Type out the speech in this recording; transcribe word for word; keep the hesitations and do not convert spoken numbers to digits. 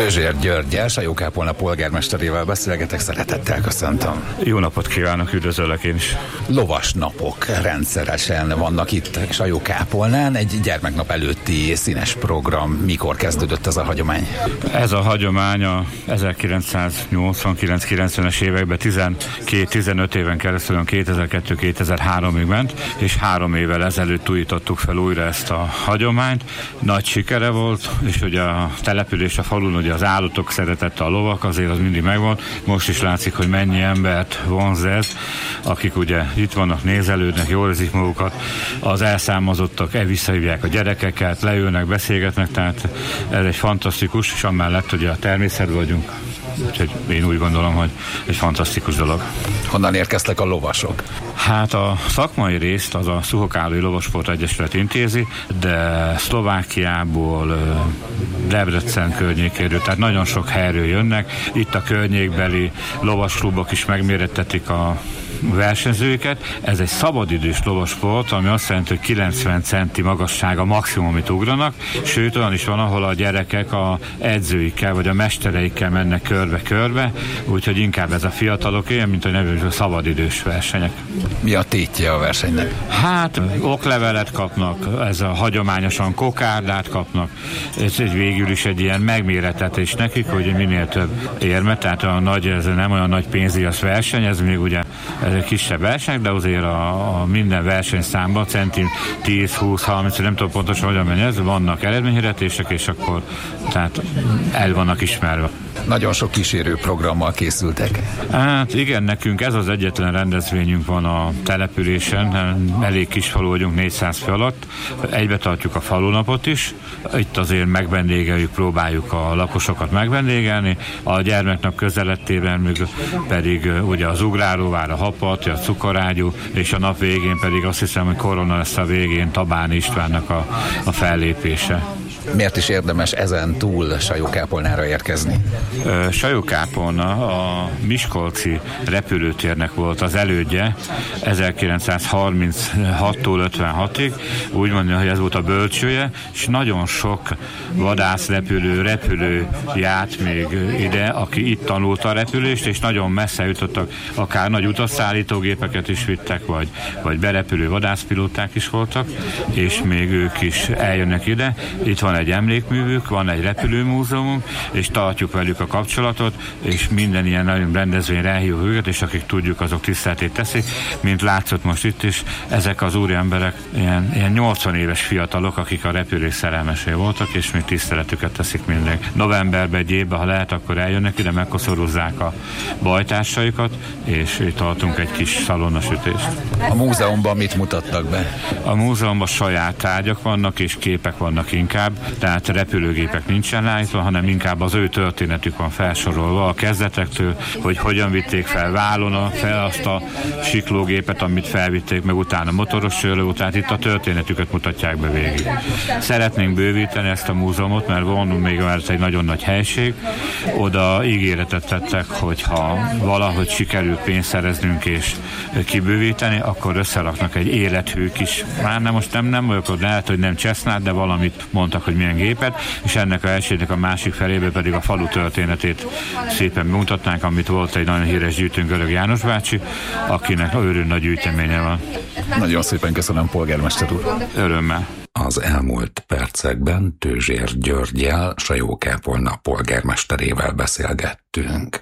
Tőzsér Györggyel, Sajókápolna polgármesterével beszélgetek, szeretettel köszöntöm. Jó napot kívánok, üdvözöllek én is. Lovas napok rendszeresen vannak itt Sajókápolnán, egy gyermeknap előtti színes program. Mikor kezdődött ez a hagyomány? Ez a hagyomány a ezerkilencszáznyolcvankilenc-kilencvenes években tizenkét-tizenöt éven keresztül kétezer-kettő-kétezer-háromig ment, és három évvel ezelőtt újítottuk fel újra ezt a hagyományt. Nagy sikere volt, és ugye a település, a falun ugye az állatok szeretette, a lovak, azért az mindig megvolt. Most is látszik, hogy mennyi embert vonz ez, akik ugye itt vannak, nézelődnek, jól érzik magukat, az elszámozottak, el visszahívják a gyerekeket, leülnek, beszélgetnek, tehát ez egy fantasztikus, és amellett ugye a természet vagyunk. Úgyhogy én úgy gondolom, hogy egy fantasztikus dolog. Honnan érkeztek a lovasok? Hát a szakmai részt az a Szuhokállói Lovasport Egyesület intézi, de Szlovákiából, Debrecen környékéről, tehát nagyon sok helyről jönnek. Itt a környékbeli lovasklubok is megmérettetik a versenyzőket. Ez egy szabadidős lovasport, ami azt jelenti, hogy kilencven centi magassága maximum, amit ugranak, sőt olyan is van, ahol a gyerekek a edzőikkel vagy a mestereikkel mennek körbe-körbe, úgyhogy inkább ez a fiatalok ilyen, mint a nevű szabadidős versenyek. Mi a tétje a versenynek? Hát oklevelet kapnak, ez a hagyományosan kokárdát kapnak, ez egy végül is egy ilyen megméretetés nekik, hogy minél több érmet, tehát a nagy, ez nem olyan nagy pénzíjas verseny, ez még ugye ez egy kisebb verseny, de azért a, a minden versenyszámban centim tíz, húsz, harminc, nem tudom pontosan hogyan menj ez, vannak eredményhirdetések, és akkor tehát el vannak ismerve. Nagyon sok kísérő programmal készültek. Hát igen, nekünk ez az egyetlen rendezvényünk van a településen, elég kis falu vagyunk, négyszáz fő alatt, egybe tartjuk a falunapot is, itt azért megvendégeljük, próbáljuk a lakosokat megvendégelni, a gyermeknap közelettében még pedig ugye az Ugráróvár, a Hapat, a Cukorágyú, és a nap végén pedig azt hiszem, hogy korona lesz a végén Tabáni Istvánnak a, a fellépése. Miért is érdemes ezen túl Sajókápolnára érkezni? Sajókápolna a miskolci repülőtérnek volt az elődje ezerkilencszázharminchattól ötvenhatig, úgy mondja, hogy ez volt a bölcsője, és nagyon sok vadászrepülő, repülő járt még ide, aki itt tanulta a repülést, és nagyon messze jutottak, akár nagy utasszállítógépeket is vittek, vagy, vagy berepülő vadászpilóták is voltak, és még ők is eljönnek ide. Itt van egy emlékművük, van egy repülőmúzeumunk, és tartjuk velük a kapcsolatot, és minden ilyen nagyon rendezvényre elhívjuk őket, és akik tudjuk, azok tiszteletét teszik, mint látszott most itt is, ezek az úriemberek ilyen, ilyen nyolcvan éves fiatalok, akik a repülés szerelmesei voltak, és még tiszteletüket teszik mindig. Novemberben egy évben, ha lehet, akkor eljönnek ide, megkoszorozzák a bajtársaikat, és itt tartunk egy kis szalonnasütést. A múzeumban mit mutattak be? A múzeumban saját tárgyak vannak, és képek vannak inkább, tehát repülőgépek nincsen állítva, hanem inkább az ő történetük van felsorolva a kezdetektől, hogy hogyan vitték fel vállon fel azt a siklógépet, amit felvitték, meg utána motoros sörlő, tehát itt a történetüket mutatják be végig. Szeretnénk bővíteni ezt a múzeumot, mert van még mert egy nagyon nagy helység, oda ígéretet tettek, hogy ha valahogy sikerül pénzt szereznünk és kibővíteni, akkor összeraknak egy élethű kis, már nem most nem, nem vagyok ott, lehet, hogy nem Cessnát, de valamit mondtak, hogy milyen gépet, és ennek a elsőnek a másik felébe pedig a falu történetét szépen mutatnánk, amit volt egy nagyon híres gyűjtőnk, Görög János bácsi, akinek őrült nagy gyűjteménye van. Nagyon szépen köszönöm, polgármester úr. Örömmel. Az elmúlt percekben Tőzsér Györggyel, Sajókápolna polgármesterével beszélgettünk.